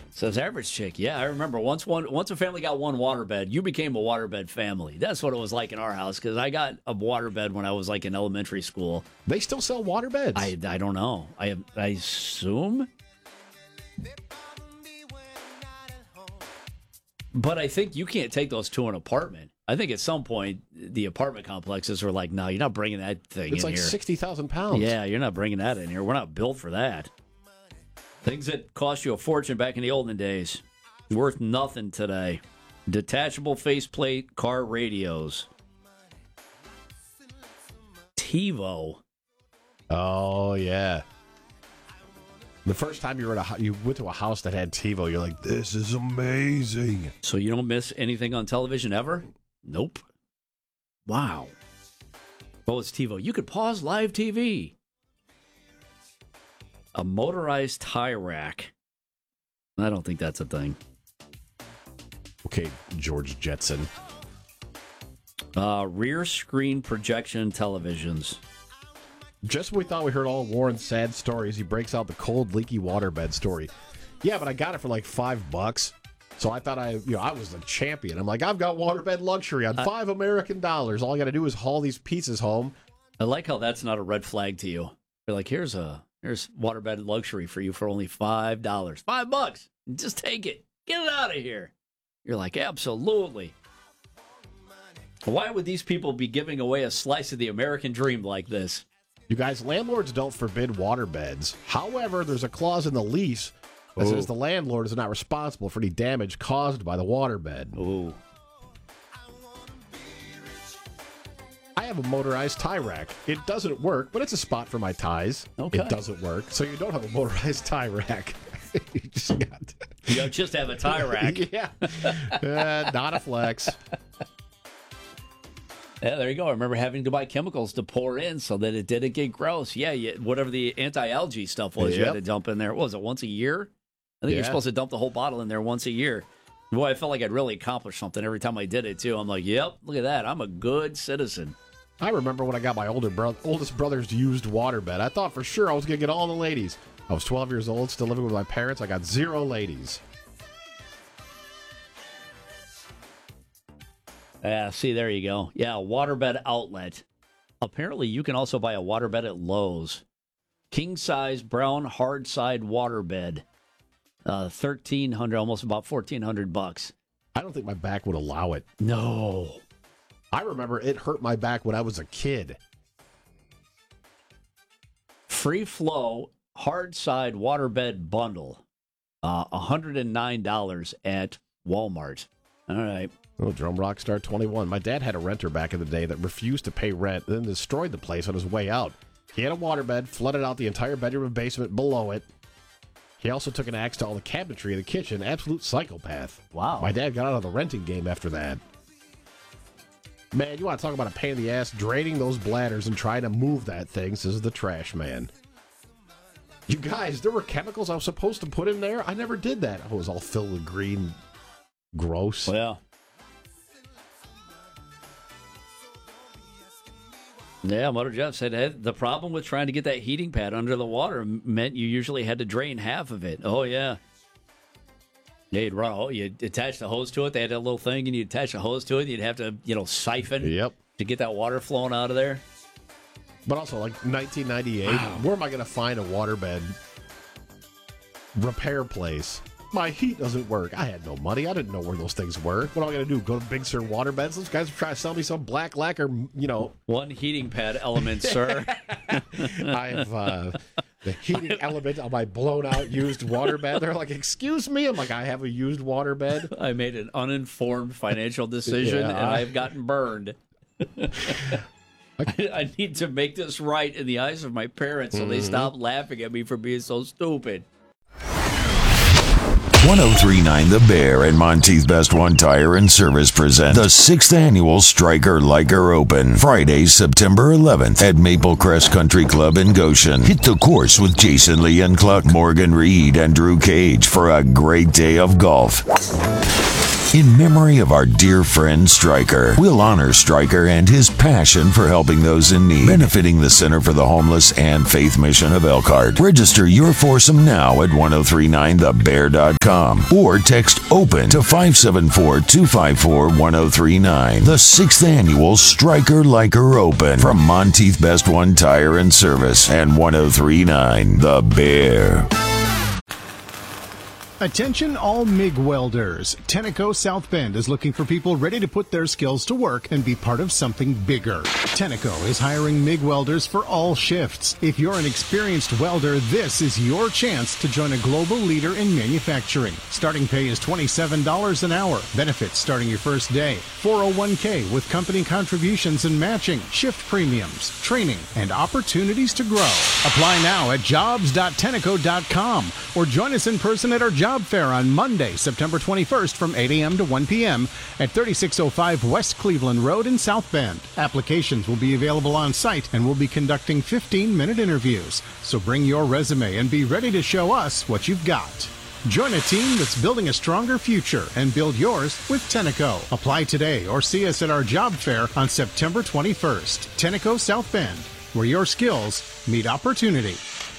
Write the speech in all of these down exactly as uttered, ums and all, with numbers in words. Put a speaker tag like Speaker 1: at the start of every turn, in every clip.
Speaker 1: Says average chick. Yeah, I remember once one once a family got one waterbed, you became a waterbed family. That's what it was like in our house because I got a waterbed when I was like in elementary school.
Speaker 2: They still sell waterbeds?
Speaker 1: I, I don't know. I I assume. But I think you can't take those to an apartment. I think at some point the apartment complexes were like, no, you're not bringing that thing
Speaker 2: it's
Speaker 1: in
Speaker 2: like
Speaker 1: here.
Speaker 2: It's like sixty thousand pounds.
Speaker 1: Yeah, you're not bringing that in here. We're not built for that. Things that cost you a fortune back in the olden days, worth nothing today. Detachable faceplate car radios. TiVo.
Speaker 2: Oh, yeah. The first time you were at a, you went to a house that had TiVo, you're like, this is amazing.
Speaker 1: So you don't miss anything on television ever? Nope. Wow. What was TiVo? You could pause live T V. A motorized tie rack. I don't think that's a thing.
Speaker 2: Okay, George Jetson.
Speaker 1: Uh, rear screen projection televisions.
Speaker 2: Just when we thought we heard all Warren's sad stories, he breaks out the cold, leaky waterbed story. Yeah, but I got it for like five bucks. So I thought I, you know, I was the champion. I'm like, I've got waterbed luxury on five American dollars. All I got to do is haul these pieces home.
Speaker 1: I like how that's not a red flag to you. You're like, here's a here's waterbed luxury for you for only five dollars, five bucks. Just take it, get it out of here. You're like, absolutely. Why would these people be giving away a slice of the American dream like this?
Speaker 2: You guys, landlords don't forbid waterbeds. However, there's a clause in the lease that
Speaker 1: Ooh.
Speaker 2: says the landlord is not responsible for any damage caused by the waterbed.
Speaker 1: Ooh.
Speaker 2: I have a motorized tie rack. It doesn't work, but it's a spot for my ties.
Speaker 1: Okay.
Speaker 2: It doesn't work. So you don't have a motorized tie rack. you just got
Speaker 1: You don't just have a tie rack.
Speaker 2: yeah. Uh, not a flex.
Speaker 1: Yeah, there you go. I remember having to buy chemicals to pour in so that it didn't get gross. Yeah, you, whatever the anti-algae stuff was,
Speaker 2: Yep.
Speaker 1: you had to dump in there. What was it, once a year? I think
Speaker 2: Yeah.
Speaker 1: you're supposed to dump the whole bottle in there once a year. Boy, I felt like I'd really accomplished something every time I did it, too. I'm like, yep, look at that. I'm a good citizen.
Speaker 2: I remember when I got my older bro- oldest brother's used waterbed. I thought for sure I was going to get all the ladies. I was twelve years old, still living with my parents. I got zero ladies.
Speaker 1: Yeah, see, there you go. Yeah, waterbed outlet. Apparently, you can also buy a waterbed at Lowe's. King-size brown hard side waterbed. Uh, thirteen hundred, almost about fourteen hundred bucks.
Speaker 2: I don't think my back would allow it.
Speaker 1: No.
Speaker 2: I remember it hurt my back when I was a kid.
Speaker 1: Free flow hard side waterbed bundle. Uh, one hundred nine dollars at Walmart. All right.
Speaker 2: Oh, Drum Rockstar twenty-one. My dad had a renter back in the day that refused to pay rent, then destroyed the place on his way out. He had a waterbed, flooded out the entire bedroom and basement below it. He also took an axe to all the cabinetry in the kitchen. Absolute psychopath.
Speaker 1: Wow.
Speaker 2: My dad got out of the renting game after that. Man, you want to talk about a pain in the ass, draining those bladders and trying to move that thing, says the trash man. You guys, there were chemicals I was supposed to put in there. I never did that. Oh, it was all filled with green. Gross.
Speaker 1: Well. Yeah, Motor Jeff said hey, the problem with trying to get that heating pad under the water meant you usually had to drain half of it. Oh, yeah. Yeah, you'd run, oh, you'd attach the hose to it. They had that little thing, and you'd attach a hose to it. And you'd have to, you know, siphon
Speaker 2: Yep.
Speaker 1: to get that water flowing out of there.
Speaker 2: But also, like nineteen ninety-eight,
Speaker 1: Wow.
Speaker 2: where am I going to find a waterbed repair place? My heat doesn't work. I had no money. I didn't know where those things were. What am I going to do? Go to Big Sur Waterbeds? Those guys are trying to sell me some black lacquer, you know.
Speaker 1: One heating pad element, sir.
Speaker 2: I have uh, the heating element on my blown-out used waterbed. They're like, excuse me? I'm like, I have a used waterbed.
Speaker 1: I made an uninformed financial decision,
Speaker 2: Yeah.
Speaker 1: and I've gotten burned. I, I need to make this right in the eyes of my parents so they stop laughing at me for being so stupid.
Speaker 3: one oh three point nine The Bear and Monty's Best One Tire and Service present the sixth Annual Striker Liker Open, Friday, September eleventh at Maple Crest Country Club in Goshen. Hit the course with Jason Lee and Cluck, Morgan Reed, and Drew Cage for a great day of golf. In memory of our dear friend Stryker, we'll honor Stryker and his passion for helping those in need, benefiting the Center for the Homeless and Faith Mission of Elkhart. Register your foursome now at ten thirty-nine the bear dot com or text OPEN to five seven four, two five four, one zero three nine. The sixth annual Stryker Liker Open from Monteith Best One Tire and Service and ten thirty-nine The Bear.
Speaker 4: Attention all M I G welders. Tenneco South Bend is looking for people ready to put their skills to work and be part of something bigger. Tenneco is hiring M I G welders for all shifts. If you're an experienced welder, this is your chance to join a global leader in manufacturing. Starting pay is twenty-seven dollars an hour. Benefits starting your first day. four oh one k with company contributions and matching, shift premiums, training, and opportunities to grow. Apply now at jobs dot tenneco dot com or join us in person at our job fair on Monday, September twenty-first from eight a.m. to one p.m. at thirty-six oh five West Cleveland Road in South Bend. Applications will be available on site and we'll be conducting fifteen-minute interviews. So bring your resume and be ready to show us what you've got. Join a team that's building a stronger future and build yours with Tenneco. Apply today or see us at our job fair on September twenty-first. Tenneco South Bend, where your skills meet opportunity.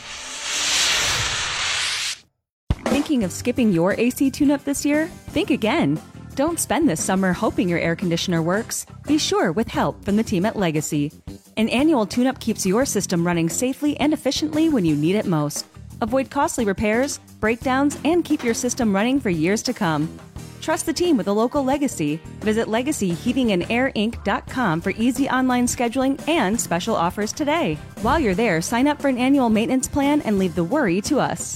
Speaker 5: Thinking of skipping your A C tune-up this year? Think again. Don't spend this summer hoping your air conditioner works. Be sure with help from the team at Legacy. An annual tune-up keeps your system running safely and efficiently when you need it most. Avoid costly repairs, breakdowns, and keep your system running for years to come. Trust the team with a local Legacy. Visit legacy heating and air inc dot com for easy online scheduling and special offers today. While you're there, sign up for an annual maintenance plan and leave the worry to us.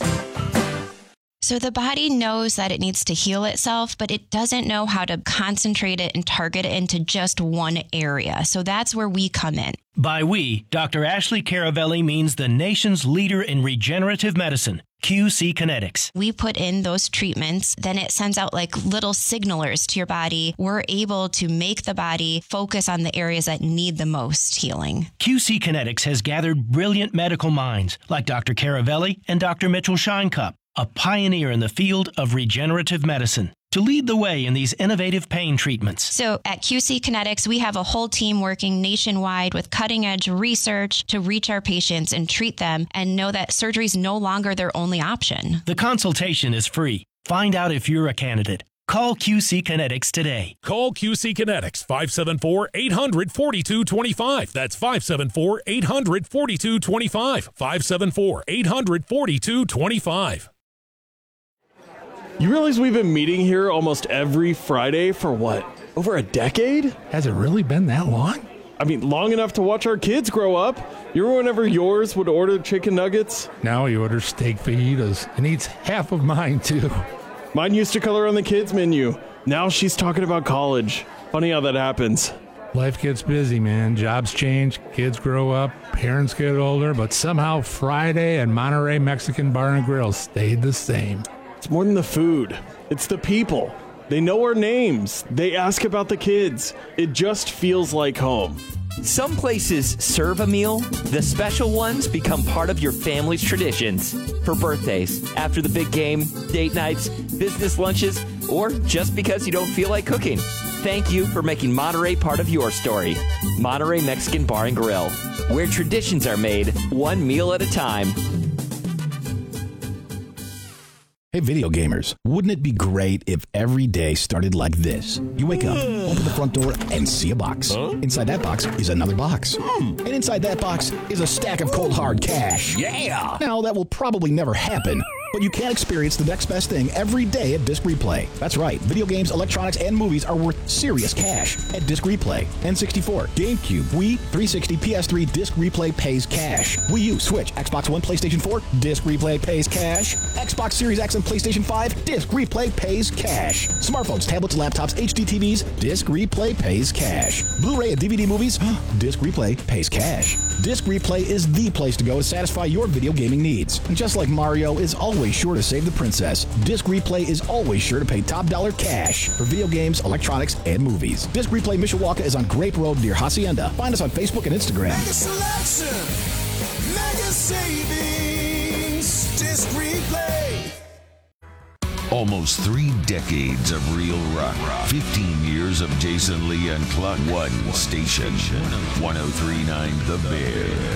Speaker 6: So the body knows that it needs to heal itself, but it doesn't know how to concentrate it and target it into just one area. So that's where we come in.
Speaker 7: By we, Doctor Ashley Caravelli means the nation's leader in regenerative medicine, Q C Kinetics.
Speaker 6: We put in those treatments, then it sends out like little signalers to your body. We're able to make the body focus on the areas that need the most healing.
Speaker 7: Q C Kinetics has gathered brilliant medical minds like Doctor Caravelli and Doctor Mitchell Shinecup, a pioneer in the field of regenerative medicine, to lead the way in these innovative pain treatments.
Speaker 6: So at Q C Kinetics, we have a whole team working nationwide with cutting-edge research to reach our patients and treat them and know that surgery is no longer their only option.
Speaker 7: The consultation is free. Find out if you're a candidate. Call Q C Kinetics today.
Speaker 8: Call Q C Kinetics, five seven four, eight hundred, forty-two twenty-five. That's five seven four, eight hundred, forty-two twenty-five. five seven four, eight hundred, forty-two twenty-five.
Speaker 9: You realize we've been meeting here almost every Friday for what, over a decade?
Speaker 10: Has it really been that long?
Speaker 9: I mean, long enough to watch our kids grow up. You remember whenever yours would order chicken nuggets?
Speaker 10: Now he orders steak fajitas and eats half of mine, too.
Speaker 9: Mine used to color on the kids' menu. Now she's talking about college. Funny how that happens.
Speaker 10: Life gets busy, man. Jobs change, kids grow up, parents get older, but somehow Friday and Monterey Mexican Bar and Grill stayed the same.
Speaker 9: It's more than the food. It's the people. They know our names. They ask about the kids. It just feels like home.
Speaker 11: Some places serve a meal. The special ones become part of your family's traditions. For birthdays, after the big game, date nights, business lunches, or just because you don't feel like cooking. Thank you for making Monterey part of your story. Monterey Mexican Bar and Grill, where traditions are made one meal at a time.
Speaker 12: Hey, video gamers, wouldn't it be great if every day started like this? You wake up, open the front door, and see a box. Huh? Inside that box is another box. Hmm. And inside that box is a stack of cold, hard cash. Yeah! Now, that will probably never happen, but you can experience the next best thing every day at Disc Replay. That's right, video games, electronics, and movies are worth serious cash at Disc Replay. N sixty-four, GameCube, Wii, three sixty, P S three, Disc Replay pays cash. Wii U, Switch, Xbox One, PlayStation four, Disc Replay pays cash. Xbox Series X and PlayStation five, Disc Replay pays cash. Smartphones, tablets, laptops, H D T Vs, Disc Replay pays cash. Blu-ray and D V D movies, Disc Replay pays cash. Disc Replay is the place to go to satisfy your video gaming needs. And just like Mario is always sure to save the princess, Disc Replay is always sure to pay top dollar cash for video games, electronics, and movies. Disc Replay Mishawaka is on Grape Road near Hacienda. Find us on Facebook and Instagram.
Speaker 13: Mega selection, mega savings, Disc Replay.
Speaker 3: Almost three decades of real rock. fifteen years of Jason Lee and Cluck. One station. one oh three point nine The Bear.